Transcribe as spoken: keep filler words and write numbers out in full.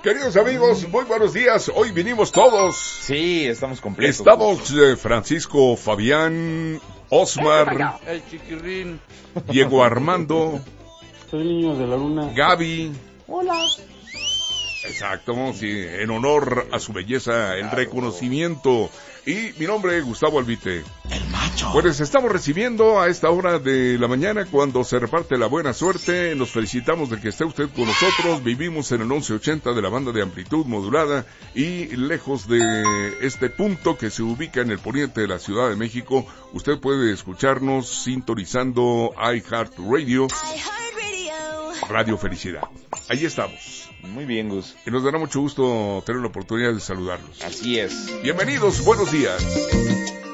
Queridos amigos, muy buenos días. Hoy vinimos todos. Sí, estamos completos. Estamos eh, Francisco, Fabián, Osmar, el chiquirrín, Diego Armando, soy niño de la luna, Gaby. Hola. Exacto, sí, en honor a su belleza, el reconocimiento. Y mi nombre es Gustavo Albite. El macho. Pues estamos recibiendo a esta hora de la mañana cuando se reparte la buena suerte. Nos felicitamos de que esté usted con nosotros. Vivimos en el once ochenta de la banda de amplitud modulada y lejos de este punto que se ubica en el poniente de la Ciudad de México, usted puede escucharnos sintonizando iHeartRadio, Radio Felicidad. Ahí estamos. Muy bien, Gus. Y nos dará mucho gusto tener la oportunidad de saludarlos. Así es. Bienvenidos, buenos días.